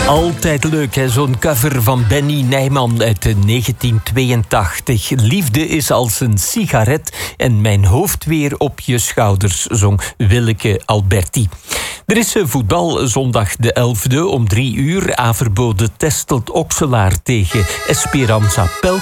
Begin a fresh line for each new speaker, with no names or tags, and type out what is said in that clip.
Altijd leuk, hè? Zo'n cover van Benny Nijman uit 1982. Liefde is als een sigaret en mijn hoofd weer op je schouders, zong Willeke Alberti. Er is voetbal zondag de 11e om 3 uur. Averbode Testelt Okselaar tegen Esperanza Pelk.